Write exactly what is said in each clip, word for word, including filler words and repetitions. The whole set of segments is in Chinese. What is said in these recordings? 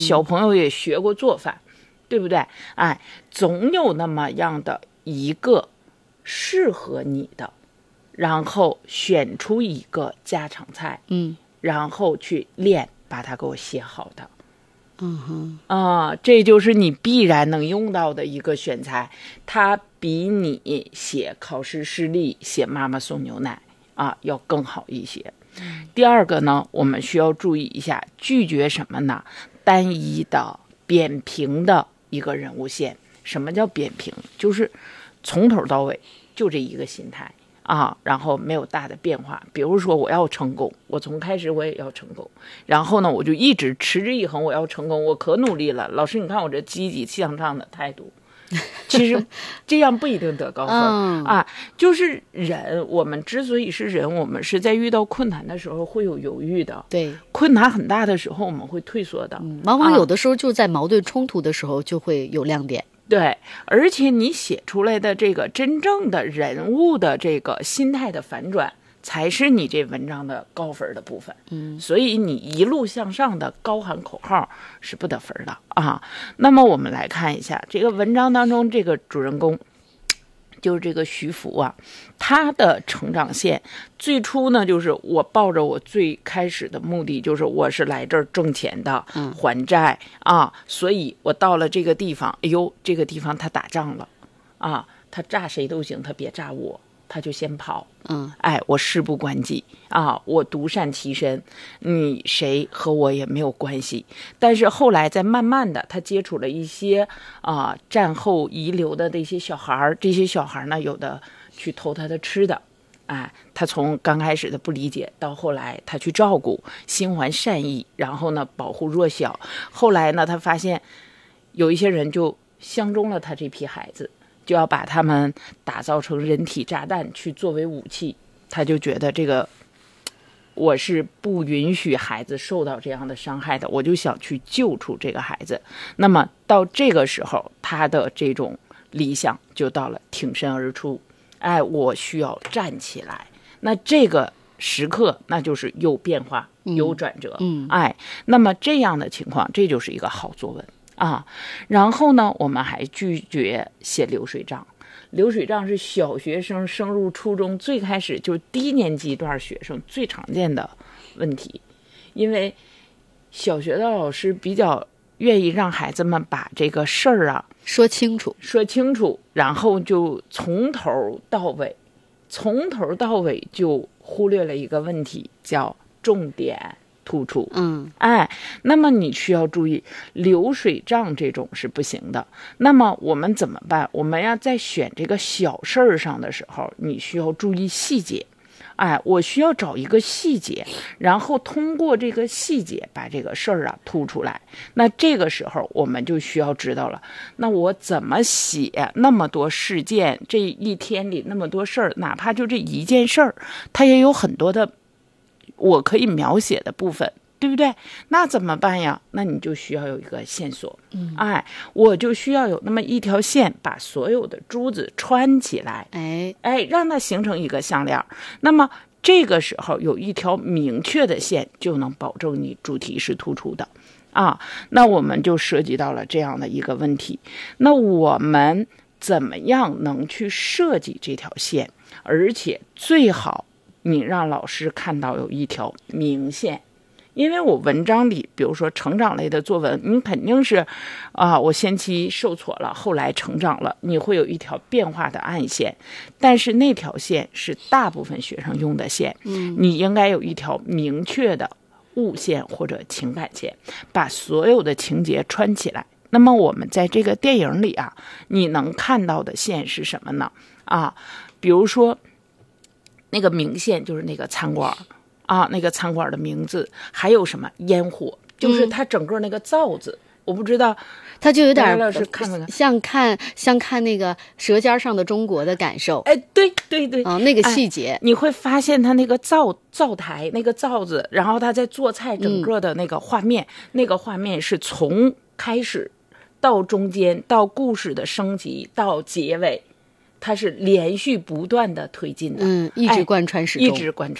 小朋友也学过做饭，对不对？哎，总有那么样的一个适合你的，然后选出一个家常菜， 嗯， 然后去练，把它给我写好的。 嗯哼， 啊，这就是你必然能用到的一个选材，它比你写考试失利、写妈妈送牛奶啊要更好一些。第二个呢，我们需要注意一下，拒绝什么呢？单一的、扁平的一个人物线。什么叫扁平？就是从头到尾就这一个心态啊，然后没有大的变化。比如说我要成功，我从开始我也要成功，然后呢我就一直持之以恒，我要成功，我可努力了。老师你看我这积极向上的态度，其实这样不一定得高分、 嗯、 啊。就是人，我们之所以是人，我们是在遇到困难的时候会有犹豫的， 对， 困难很大的时候我们会退缩的、 嗯、往往有的时候就在矛盾冲突的时候就会有亮点、 啊对，而且你写出来的这个真正的人物的这个心态的反转，才是你这文章的高分的部分。 嗯， 所以你一路向上的高喊口号是不得分的啊。那么我们来看一下这个文章当中，这个主人公就是这个徐福啊，他的成长线最初呢，就是我抱着我最开始的目的，就是我是来这儿挣钱的， 嗯， 还债啊，所以我到了这个地方，哎呦，这个地方他打仗了啊，他炸谁都行，他别炸我，他就先跑。 嗯， 哎，我事不关己啊，我独善其身，你谁和我也没有关系。但是后来在慢慢的，他接触了一些啊战后遗留的这些小孩，这些小孩呢，有的去偷他的吃的，哎，他从刚开始的不理解，到后来他去照顾，心怀善意，然后呢保护弱小。后来呢，他发现有一些人就相中了他这批孩子。就要把他们打造成人体炸弹去作为武器，他就觉得这个我是不允许孩子受到这样的伤害的，我就想去救出这个孩子。那么到这个时候，他的这种理想就到了挺身而出，哎，我需要站起来。那这个时刻，那就是有变化、有转折， 嗯， 哎，那么这样的情况，这就是一个好作文。啊，然后呢，我们还拒绝写流水账。流水账是小学生升入初中最开始就是低年级段学生最常见的问题，因为小学的老师比较愿意让孩子们把这个事儿啊说清楚， 说清楚，然后就从头到尾，从头到尾就忽略了一个问题，叫重点突出。 嗯， 哎，那么你需要注意，流水账这种是不行的。那么我们怎么办？我们要在选这个小事儿上的时候，你需要注意细节。哎，我需要找一个细节，然后通过这个细节把这个事儿啊突出来。那这个时候我们就需要知道了，那我怎么写那么多事件？这一天里那么多事儿，哪怕就这一件事儿，它也有很多的我可以描写的部分，对不对？那怎么办呀？那你就需要有一个线索， 嗯， 哎，我就需要有那么一条线，把所有的珠子穿起来， 哎哎，让它形成一个项链。那么这个时候有一条明确的线，就能保证你主题是突出的啊。那我们就涉及到了这样的一个问题，那我们怎么样能去设计这条线，而且最好你让老师看到有一条明线。因为我文章里比如说成长类的作文，你肯定是啊，我先期受挫了，后来成长了，你会有一条变化的暗线，但是那条线是大部分学生用的线， 嗯， 你应该有一条明确的物线或者情感线，把所有的情节穿起来。那么我们在这个电影里啊，你能看到的线是什么呢？啊，比如说那个明线就是那个餐馆啊，那个餐馆的名字，还有什么烟火，就是它整个那个灶子，嗯、我不知道， 它就有点老师看看像看像看那个《舌尖上的中国》的感受。 哎，对对对， 啊、哦，那个细节、 哎，你会发现它那个灶灶台那个灶子，然后它在做菜，整个的那个画面，嗯、那个画面是从开始到中间，到故事的升级，到结尾，它是连续不断的推进的， 嗯，一直贯穿始终， 哎、一直贯穿。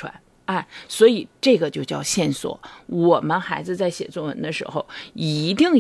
哎，所以这个就叫线索。我们孩子在写作文的时候，一定